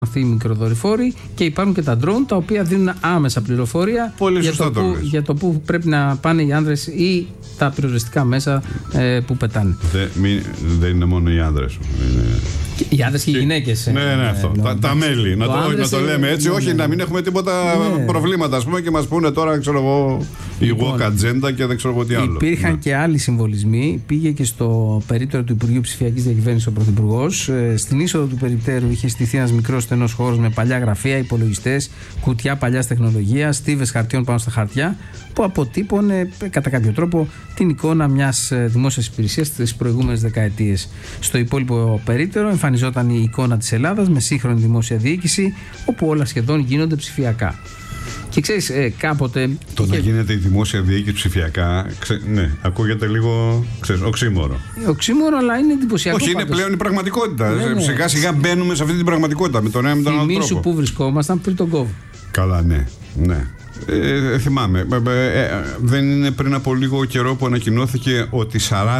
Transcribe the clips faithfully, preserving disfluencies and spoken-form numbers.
αυτοί οι μικροδορυφόροι και υπάρχουν και τα drone τα οποία δίνουν άμεσα πληροφορία για το, που, για το που πρέπει να πάνε οι άνδρες ή τα πυροσβεστικά μέσα ε, που πετάνε. Δεν δε είναι μόνο οι άνδρες. Είναι... Οι άντρες και οι γυναίκες. Ναι, ναι, αυτό. Ε, τα, τα μέλη. Να το, να το λέμε έτσι, ναι, όχι ναι, ναι. να μην έχουμε τίποτα ναι. προβλήματα, ας πούμε, και μας πούνε τώρα, ξέρω εγώ, η λοιπόν, woke agenda και δεν ξέρω εγώ τι άλλο. Υπήρχαν ναι. και άλλοι συμβολισμοί. Πήγε και στο περίπτερο του Υπουργείου Ψηφιακής Διακυβέρνησης ο Πρωθυπουργός. Ε, στην είσοδο του περιπτέρου είχε στηθεί ένας μικρός στενός χώρος με παλιά γραφεία, υπολογιστές, κουτιά παλιάς τεχνολογίας, στίβες χαρτιών πάνω στα χαρτιά, που αποτύπωνε κατά κάποιο τρόπο την εικόνα μιας δημόσιας υπηρεσίας στις προηγούμενες δεκαετίες. Στο υπόλοιπο περίπτερο εμφανιζόταν η εικόνα της Ελλάδας με σύγχρονη δημόσια διοίκηση, όπου όλα σχεδόν γίνονται ψηφιακά. Και ξέρεις, ε, κάποτε. Το είχε... να γίνεται η δημόσια διοίκηση ψηφιακά, ξε... ναι, ακούγεται λίγο ξέρεις, οξύμορο. Οξύμορο, αλλά είναι εντυπωσιακό. Όχι, πάντως. Είναι πλέον η πραγματικότητα. Ναι, ναι. Σιγά σιγά μπαίνουμε σε αυτή την πραγματικότητα με τον ένα με τον άλλο τρόπο. Θυμήσου που βρισκόμασταν πριν τον κόβο. Καλά, ναι, ναι. Ε, θυμάμαι, ε, ε, δεν είναι πριν από λίγο καιρό που ανακοινώθηκε ότι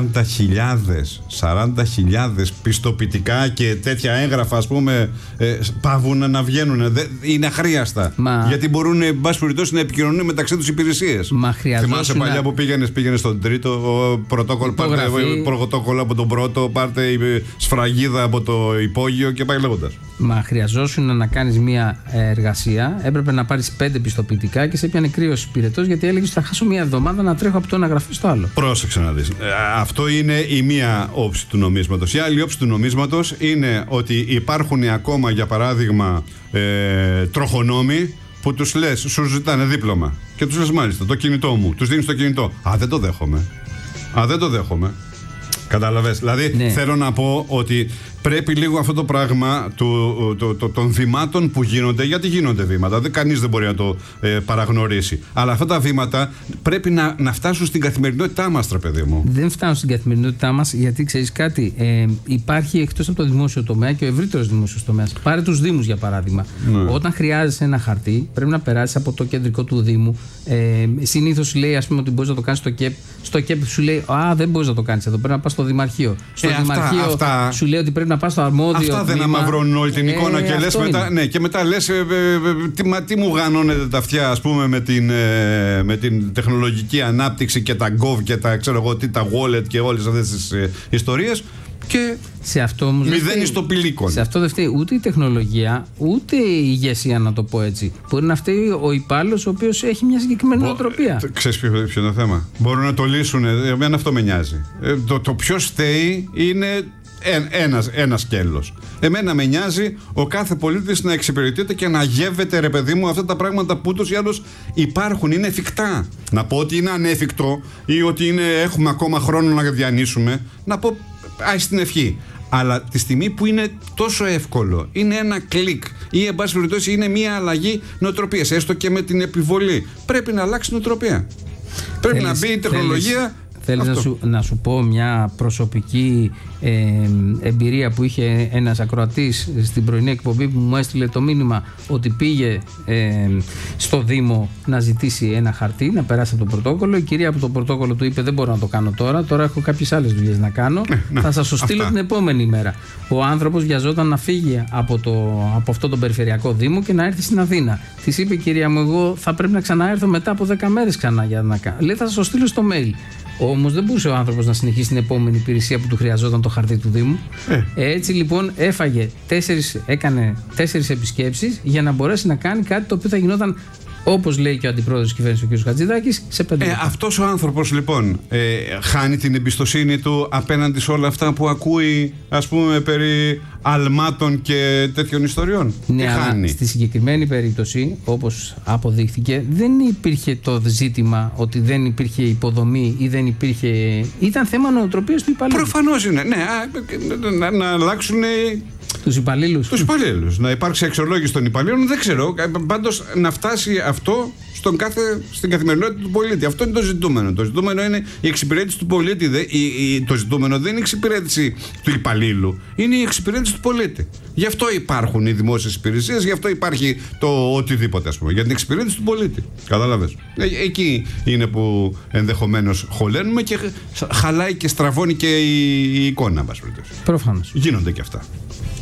σαράντα χιλιάδες πιστοποιητικά και τέτοια έγγραφα, ας πούμε, ε, πάβουν να βγαίνουν. Δε, είναι αχρίαστα. Μα... Γιατί μπορούν, εν πάση περιπτώσει, να επικοινωνούν μεταξύ τους υπηρεσίες. Μα θυμάσαι παλιά να... που πήγαινες, πήγαινες στον τρίτο, πρωτόκολλο, πάρτε πρωτόκολλο από τον πρώτο, πάρτε σφραγίδα από το υπόγειο και πάει λέγοντας. Μα χρειαζόσουν να κάνεις μια εργασία, έπρεπε να πάρεις πέντε πιστοποιητικά και σε έπιανε κρύος πυρετός, γιατί έλεγες ότι θα χάσω μια εβδομάδα να τρέχω από το ένα γραφείο στο άλλο. Πρόσεξε να δεις. Ε, αυτό είναι η μία όψη του νομίσματος. Η άλλη όψη του νομίσματος είναι ότι υπάρχουν ακόμα, για παράδειγμα, ε, τροχονόμοι που τους λες, σου ζητάνε δίπλωμα και τους λες μάλιστα το κινητό μου, τους δίνεις το κινητό. Α, δεν το δέχομαι. Α, δεν το δέχομαι. Κατάλαβες. Δηλαδή, ναι. θέλω να πω ότι πρέπει λίγο αυτό το πράγμα του, το, το, των βημάτων που γίνονται, γιατί γίνονται βήματα, δεν, κανείς δεν μπορεί να το ε, παραγνωρίσει. Αλλά αυτά τα βήματα πρέπει να, να φτάσουν στην καθημερινότητά μας, τρε παιδί μου. Δεν φτάνουν στην καθημερινότητά μας, γιατί ξέρεις κάτι, ε, υπάρχει εκτός από το δημόσιο τομέα και ο ευρύτερος δημόσιος τομέας. Πάρε τους Δήμους για παράδειγμα. Ναι. Όταν χρειάζεσαι ένα χαρτί, πρέπει να περάσεις από το κεντρικό του Δήμου. Ε, συνήθως λέει, ας πούμε, ότι μπορείς να το κάνεις στο ΚΕΠ. Στο ΚΕΠ σου λέει, α, δεν μπορείς να το κάνεις εδώ, πρέπει να πας στο Δημαρχείο. Στο ε, Δημαρχείο αυτά, αυτά... σου λέει ότι πρέπει να πας στο αρμόδιο. Αυτά δεν αμαυρώνουν όλη την εικόνα ε, και λες μετά, ναι, και μετά λες ε, ε, ε, τι, μα, τι μου γανώνετε τα αυτιά, ας πούμε, με την, ε, με την τεχνολογική ανάπτυξη και τα gov και τα, ξέρω εγώ, τι, τα wallet και όλες αυτές τις ε, ιστορίες. Και σε αυτό όμως μηδένει στο πηλίκον. Σε αυτό δεν φταίει ούτε η τεχνολογία, ούτε η ηγεσία, να το πω έτσι. Μπορεί να φταίει ο υπάλληλος ο οποίος έχει μια συγκεκριμένη νοοτροπία. Ξέρεις ποιο, ποιο είναι το θέμα. Μπορούν να το λύσουν. Εμένα αυτό με νοιάζει. Ε, το το ποιος φταίει είναι ένας, ένας σκέλος. Εμένα με νοιάζει ο κάθε πολίτης να εξυπηρετείται και να γεύεται, ρε παιδί μου, αυτά τα πράγματα που ούτως ή άλλως υπάρχουν, είναι εφικτά. Να πω ότι είναι ανέφικτο ή ότι είναι, έχουμε ακόμα χρόνο να διανύσουμε, να πω άι στην ευχή. Αλλά τη στιγμή που είναι τόσο εύκολο, είναι ένα κλικ ή εν πάση περιπτώσει είναι μια αλλαγή νοοτροπίας, έστω και με την επιβολή, πρέπει να αλλάξει νοοτροπία. Πρέπει θέλεις, να μπει η τεχνολογία. Θέλεις. Θέλεις να σου, να σου πω μια προσωπική ε, εμπειρία που είχε ένας ακροατής στην πρωινή εκπομπή που μου έστειλε το μήνυμα ότι πήγε ε, στο Δήμο να ζητήσει ένα χαρτί, να περάσει από το πρωτόκολλο. Η κυρία από το πρωτόκολλο του είπε: δεν μπορώ να το κάνω τώρα, τώρα έχω κάποιες άλλες δουλειές να κάνω. Ε, να, θα σας το στείλω αυτά την επόμενη μέρα. Ο άνθρωπος βιαζόταν να φύγει από, το, από αυτό το περιφερειακό Δήμο και να έρθει στην Αθήνα. Της είπε η κυρία μου: εγώ θα πρέπει να ξαναέρθω μετά από δέκα μέρες ξανά για να κάνω. Λέει: θα σας το στείλω στο mail. Όμως δεν μπορούσε ο άνθρωπος να συνεχίσει την επόμενη υπηρεσία που του χρειαζόταν το χαρτί του Δήμου. Ε. Έτσι λοιπόν έφαγε τέσσερις, έκανε τέσσερις επισκέψεις για να μπορέσει να κάνει κάτι το οποίο θα γινόταν, όπως λέει και ο αντιπρόεδρος της κυβέρνησης ο κ. Χατζηδάκης, σε πέντε λεπτά. Ε, αυτός ο άνθρωπος λοιπόν ε, χάνει την εμπιστοσύνη του απέναντι σε όλα αυτά που ακούει, ας πούμε, περί αλμάτων και τέτοιων ιστοριών. Ναι, αλλά χάνει. Στη συγκεκριμένη περίπτωση, όπως αποδείχθηκε, δεν υπήρχε το ζήτημα ότι δεν υπήρχε υποδομή ή δεν υπήρχε. Ήταν θέμα νοοτροπίας του υπαλλήλου. Προφανώς είναι. Ναι, να, να αλλάξουν. Τους υπαλλήλους. Τους υπαλλήλους. Να υπάρξει αξιολόγηση των υπαλλήλων, δεν ξέρω. Πάντως να φτάσει αυτό στον κάθε, στην καθημερινότητα του πολίτη. Αυτό είναι το ζητούμενο. Το ζητούμενο είναι η εξυπηρέτηση του πολίτη. Δε, η, η, το ζητούμενο δεν είναι η εξυπηρέτηση του υπαλλήλου. Είναι η εξυπηρέτηση του πολίτη. Γι' αυτό υπάρχουν οι δημόσιες υπηρεσίες, γι' αυτό υπάρχει το οτιδήποτε, ας πούμε. Για την εξυπηρέτηση του πολίτη. Κατάλαβες. Ε, εκεί είναι που ενδεχομένως χωλένουμε και χαλάει και στραβώνει και η, η εικόνα μας. Προφανώς. Γίνονται και αυτά.